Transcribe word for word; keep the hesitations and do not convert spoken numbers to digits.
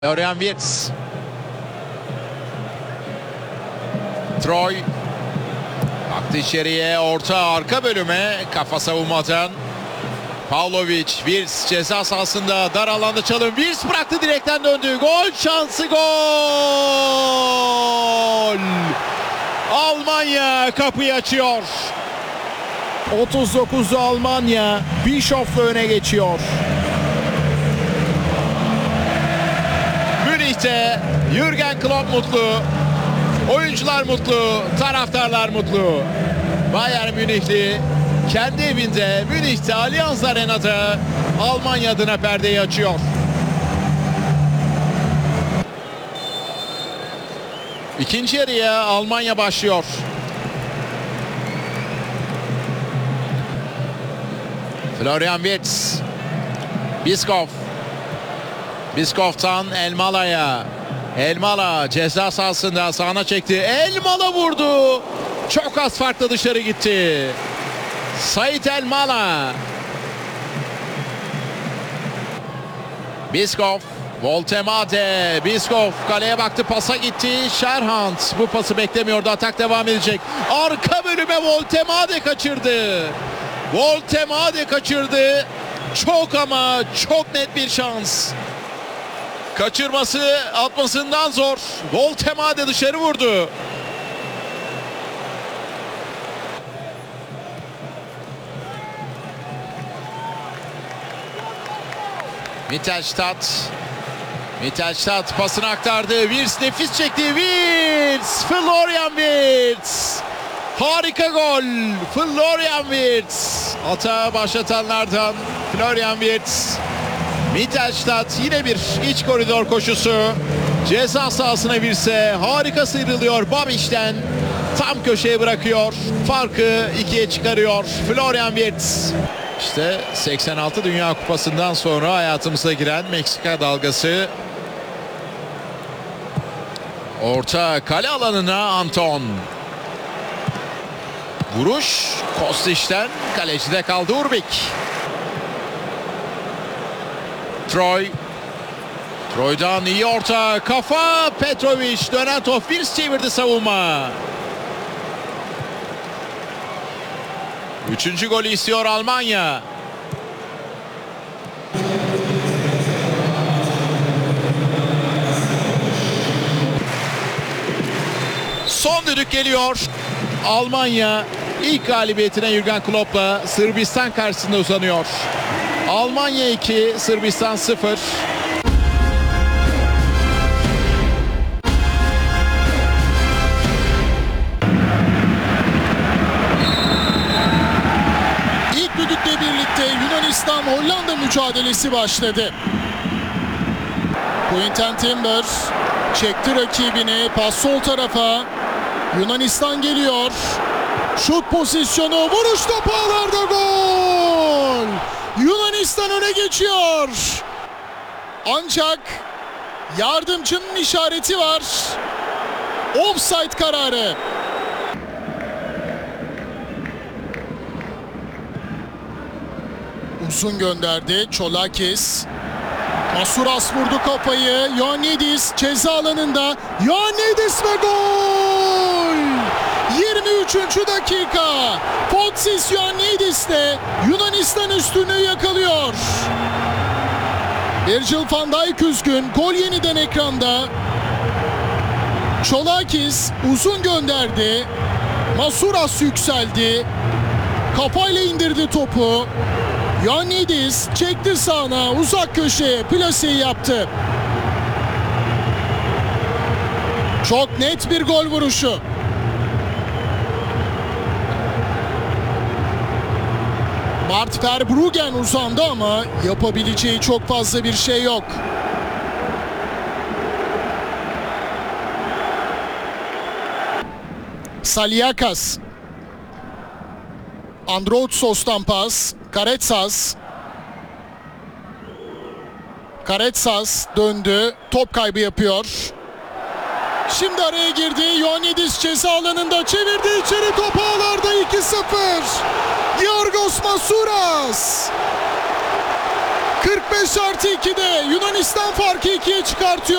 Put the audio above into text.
Florian Wirtz. Troy. Baktı içeriye, orta arka bölüme, kafa savunmadan. Pavlovic, Wirtz ceza sahasında, dar alanda çalım. Wirtz bıraktı, direkten döndü. Gol şansı, gol! Almanya kapıyı açıyor. otuz dokuzda Almanya Bischof'la öne geçiyor. Münih'te Jürgen Klopp mutlu. Oyuncular mutlu, taraftarlar mutlu. Bayern Münihli kendi evinde Münih'te Allianz Arena'da Almanya adına perdeyi açıyor. İkinci yarıya Almanya başlıyor. Florian Wirtz. Biskov. Biskov'tan Elmala'ya. Elmala ceza sahasında sağına çekti. Elmala vurdu. Çok az farklı dışarı gitti. Sait Elmala. Biskov. Voltemade. Biskov kaleye baktı, pasa gitti. Sherhand bu pası beklemiyordu. Atak devam edecek. Arka bölüme Voltemade kaçırdı. Voltemade kaçırdı. Çok ama çok net bir şans. Kaçırması atmasından zor. Voltemade dışarı vurdu. Mittelstadt. Mittelstadt pasını aktardı. Wirtz nefis çekti. Wirtz. Florian Wirtz. Harika gol. Florian Wirtz. Atağı başlatanlardan Florian Wirtz. Mittelstadt yine bir iç koridor koşusu. Ceza sahasına Wirtz'e harika sıyrılıyor. Babic'ten tam köşeye bırakıyor. Farkı ikiye çıkarıyor Florian Wirtz. İşte seksen altı Dünya Kupası'ndan sonra hayatımıza giren Meksika dalgası. Orta kale alanına Anton. Vuruş Kostic'ten, kalecide kaldı Urbik. Troy. Troy'dan iyi orta, kafa, Petrovic, dönen top, Wirtz çevirdi savunma. Üçüncü golü istiyor Almanya. Son düdük geliyor. Almanya ilk galibiyetine Jürgen Klopp'la Sırbistan karşısında uzanıyor. Almanya iki, Sırbistan sıfır. İlk düdükle birlikte Yunanistan-Hollanda mücadelesi başladı. Quinten Timber çekti rakibini, pas sol tarafa. Yunanistan geliyor. Şut pozisyonu, vuruş topu ağlarda, gol! Yunanistan öne geçiyor. Ancak yardımcının işareti var. Offside kararı. Uzun gönderdi Çolakis. Masuras vurdu kafayı. Ioannidis ceza alanında. Ioannidis ve gol! yirmi üçüncü dakika. Fotis Ioannidis de Yunanistan üstünlüğü yakalıyor. Virgil van Dijk üzgün. Gol yeniden ekranda. Çolakis uzun gönderdi. Masuras yükseldi. Kafayla indirdi topu. Ioannidis çekti sağına, uzak köşeye plaseyi yaptı. Çok net bir gol vuruşu. Bart Verbruggen uzandı ama yapabileceği çok fazla bir şey yok. Saliakas. Androutsos'tan pas. Karetsas. Karetsas döndü. Top kaybı yapıyor. Şimdi araya girdi. Ioannidis ceza alanında çevirdi içeri. Top ağlarda iki sıfır. Giorgos Masuras. kırk beş artı ikide Yunanistan farkı ikiye çıkartıyor.